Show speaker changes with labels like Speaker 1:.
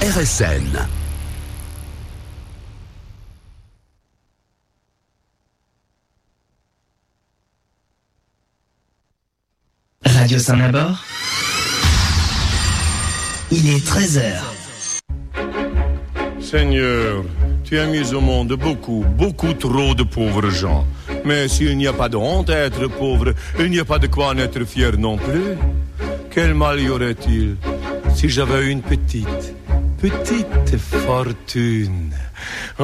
Speaker 1: RSN.
Speaker 2: Radio Saint-Labor, il est 13h.
Speaker 3: Seigneur, tu as mis au monde beaucoup trop de pauvres gens. Mais s'il n'y a pas de honte à être pauvre, il n'y a pas de quoi en être fier non plus. Quel mal y aurait-il si j'avais une petite fortune?